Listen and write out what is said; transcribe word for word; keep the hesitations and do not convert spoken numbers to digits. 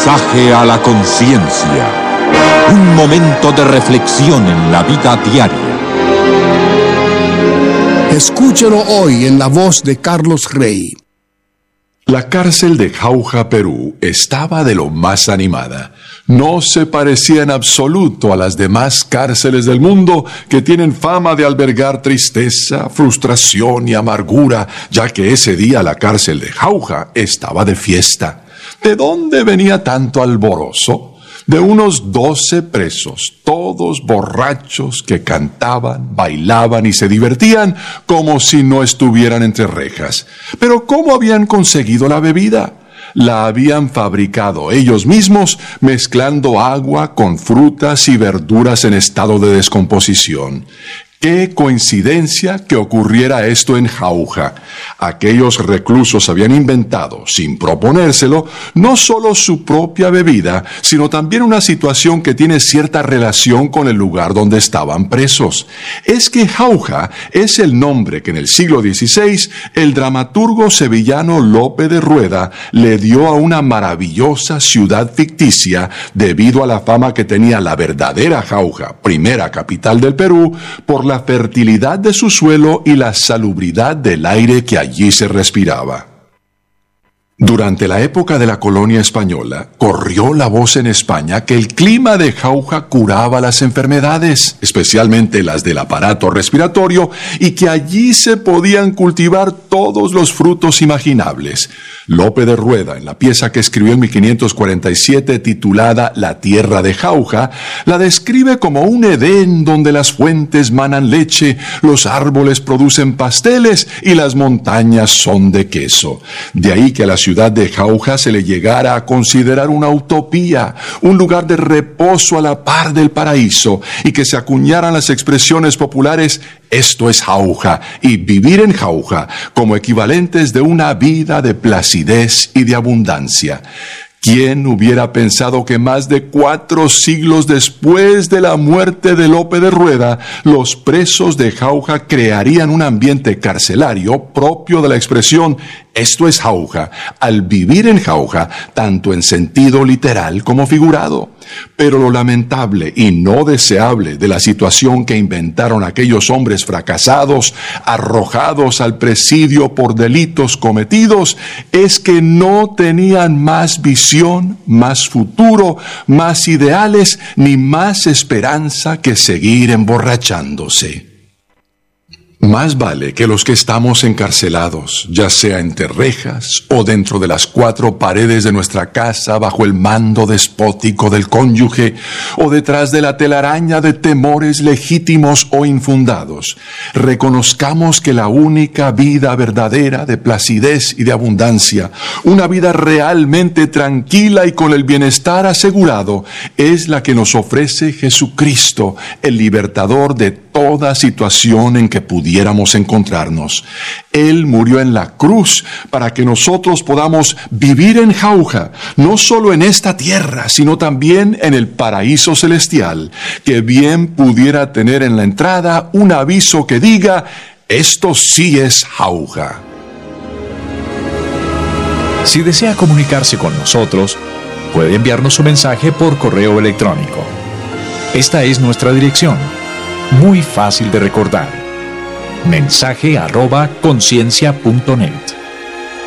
Mensaje a la conciencia. Un momento de reflexión en la vida diaria. Escúchelo hoy en la voz de Carlos Rey. La cárcel de Jauja, Perú, estaba de lo más animada. No se parecía en absoluto a las demás cárceles del mundo que tienen fama de albergar tristeza, frustración y amargura, ya que ese día la cárcel de Jauja estaba de fiesta. ¿De dónde venía tanto alborozo? De unos doce presos, todos borrachos que cantaban, bailaban y se divertían como si no estuvieran entre rejas. Pero ¿cómo habían conseguido la bebida? La habían fabricado ellos mismos mezclando agua con frutas y verduras en estado de descomposición. ¡Qué coincidencia que ocurriera esto en Jauja! Aquellos reclusos habían inventado, sin proponérselo, no solo su propia bebida, sino también una situación que tiene cierta relación con el lugar donde estaban presos. Es que Jauja es el nombre que en el siglo dieciséis el dramaturgo sevillano Lope de Rueda le dio a una maravillosa ciudad ficticia debido a la fama que tenía la verdadera Jauja, primera capital del Perú, por la fertilidad de su suelo y la salubridad del aire que allí se respiraba. Durante la época de la colonia española, corrió la voz en España que el clima de Jauja curaba las enfermedades, especialmente las del aparato respiratorio, y que allí se podían cultivar todos los frutos imaginables. Lope de Rueda, en la pieza que escribió en mil quinientos cuarenta y siete titulada La tierra de Jauja, la describe como un Edén donde las fuentes manan leche, los árboles producen pasteles y las montañas son de queso. De ahí que a la ciudad de Jauja se le llegara a considerar una utopía, un lugar de reposo a la par del paraíso, y que se acuñaran las expresiones populares «esto es Jauja» y «vivir en Jauja» como equivalentes de una vida de placidez y de abundancia. ¿Quién hubiera pensado que más de cuatro siglos después de la muerte de Lope de Rueda, los presos de Jauja crearían un ambiente carcelario propio de la expresión «esto es Jauja», al vivir en Jauja, tanto en sentido literal como figurado? Pero lo lamentable y no deseable de la situación que inventaron aquellos hombres fracasados, arrojados al presidio por delitos cometidos, es que no tenían más visión, más futuro, más ideales, ni más esperanza que seguir emborrachándose. Más vale que los que estamos encarcelados, ya sea entre rejas o dentro de las cuatro paredes de nuestra casa bajo el mando despótico del cónyuge, o detrás de la telaraña de temores legítimos o infundados, reconozcamos que la única vida verdadera de placidez y de abundancia, una vida realmente tranquila y con el bienestar asegurado, es la que nos ofrece Jesucristo, el libertador de toda situación en que pudiéramos encontrarnos. Él murió en la cruz para que nosotros podamos vivir en Jauja, no solo en esta tierra, sino también en el paraíso celestial, que bien pudiera tener en la entrada un aviso que diga: esto sí es Jauja. Si desea comunicarse con nosotros, puede enviarnos su mensaje por correo electrónico. Esta es nuestra dirección. Muy fácil de recordar. Mensaje arroba conciencia punto net.